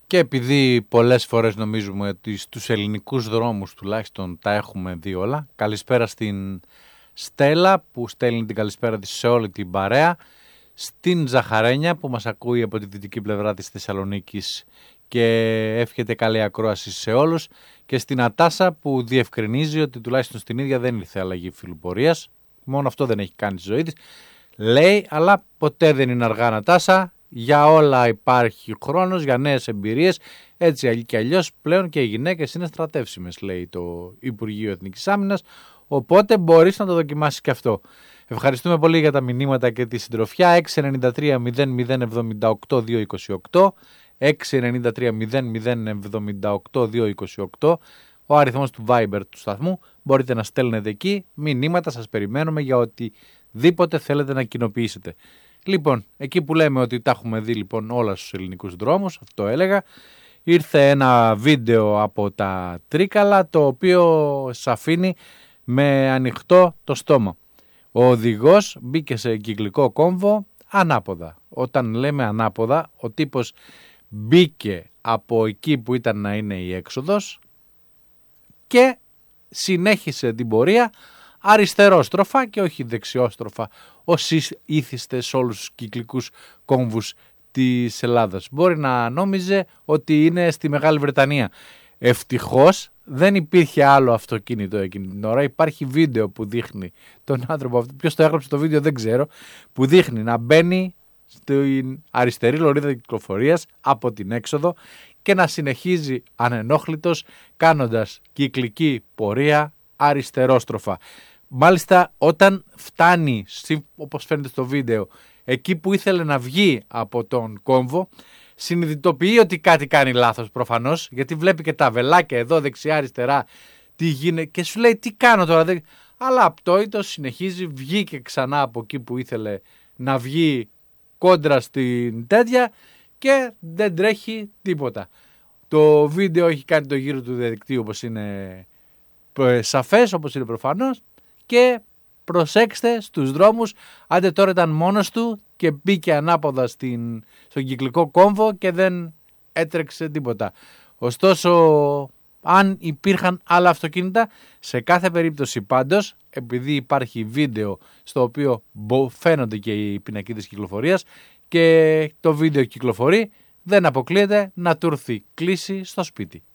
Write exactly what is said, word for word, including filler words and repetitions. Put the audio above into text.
Και επειδή πολλές φορές νομίζουμε ότι στους ελληνικούς δρόμους τουλάχιστον τα έχουμε δει όλα, καλησπέρα στην Στέλλα που στέλνει την καλησπέρα της σε όλη την παρέα, στην Ζαχαρένια που μας ακούει από τη δυτική πλευρά της Θεσσαλονίκης και εύχεται καλή ακρόαση σε όλους, και στην Ατάσα που διευκρινίζει ότι τουλάχιστον στην ίδια δεν ήρθε αλλαγή φιλοπορίας, μόνο αυτό δεν έχει κάνει στη ζωή της, λέει, αλλά ποτέ δεν είναι αργά, Νατάσα, για όλα υπάρχει χρόνος, για νέες εμπειρίες, έτσι και αλλιώς πλέον και οι γυναίκες είναι στρατεύσιμες, λέει το Υπουργείο Εθνικής Άμυνας, οπότε μπορείς να το δοκιμάσεις και αυτό. Ευχαριστούμε πολύ για τα μηνύματα και τη συντροφιά. Έξι εννιά τρία μηδέν μηδέν εβδομήντα οκτώ διακόσια είκοσι οκτώ, έξι εννιά τρία μηδέν μηδέν εβδομήντα οκτώ διακόσια είκοσι οκτώ, ο αριθμός του Viber του σταθμού. Μπορείτε να στέλνετε εκεί μηνύματα, σας περιμένουμε για οτιδήποτε θέλετε να κοινοποιήσετε. Λοιπόν, εκεί που λέμε ότι τα έχουμε δει λοιπόν όλα στους ελληνικούς δρόμους, αυτό έλεγα, ήρθε ένα βίντεο από τα Τρίκαλα το οποίο σας αφήνει με ανοιχτό το στόμα. Ο οδηγός μπήκε σε κυκλικό κόμβο ανάποδα. Όταν λέμε ανάποδα, ο τύπος μπήκε από εκεί που ήταν να είναι η έξοδος και συνέχισε την πορεία αριστερόστροφα και όχι δεξιόστροφα, όσοι ήθιστε σε όλους τους κυκλικούς κόμβους της Ελλάδας. Μπορεί να νόμιζε ότι είναι στη Μεγάλη Βρετανία. Ευτυχώς δεν υπήρχε άλλο αυτοκίνητο εκείνη την ώρα. Υπάρχει βίντεο που δείχνει τον άνθρωπο αυτό, ποιος το έγραψε το βίντεο δεν ξέρω, που δείχνει να μπαίνει στην αριστερή λωρίδα κυκλοφορίας από την έξοδο και να συνεχίζει ανενόχλητος κάνοντας κυκλική πορεία αριστερόστροφα. Μάλιστα όταν φτάνει, όπως φαίνεται στο βίντεο, εκεί που ήθελε να βγει από τον κόμβο, συνειδητοποιεί ότι κάτι κάνει λάθος προφανώς, γιατί βλέπει και τα βελάκια εδώ δεξιά αριστερά τι γίνεται και σου λέει τι κάνω τώρα, αλλά απτόητος συνεχίζει, βγήκε ξανά από εκεί που ήθελε να βγει κόντρα στην τέτοια και δεν τρέχει τίποτα. Το βίντεο έχει κάνει το γύρο του διαδικτύου, όπως είναι σαφές, όπως είναι προφανώς, και προσέξτε στους δρόμους, άντε τώρα ήταν μόνος του και μπήκε ανάποδα στην, στον κυκλικό κόμβο και δεν έτρεξε τίποτα. Ωστόσο, αν υπήρχαν άλλα αυτοκίνητα, σε κάθε περίπτωση πάντως, επειδή υπάρχει βίντεο στο οποίο φαίνονται και οι πινακίδες κυκλοφορίας και το βίντεο κυκλοφορεί, δεν αποκλείεται να του έρθει κλίση στο σπίτι.